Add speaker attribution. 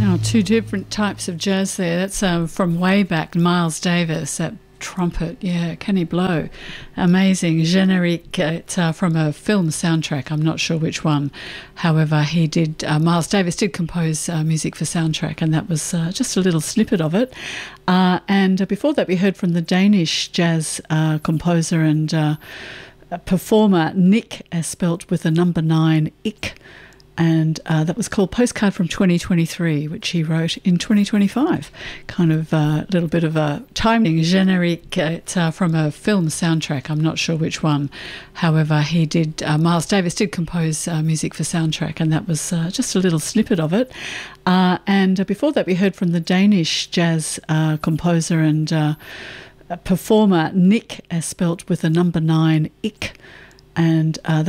Speaker 1: Oh, two different types of jazz there. That's from way back, Miles Davis, that trumpet. Yeah, can he blow? Amazing. Générique. It's from a film soundtrack. I'm not sure which one. However, Miles Davis did compose music for soundtrack, and that was just a little snippet of it. And before that, we heard from the Danish jazz composer and performer Nick, as spelt with the number 9, Ik. And that was called Postcard from 2023, which he wrote in 2025. Kind of a little bit of a timing générique. It's from a film soundtrack. I'm not sure which one. However, Miles Davis did compose music for soundtrack, and that was just a little snippet of it. And before that, we heard from the Danish jazz composer and performer Nick, as spelt with the number 9, Ik. And that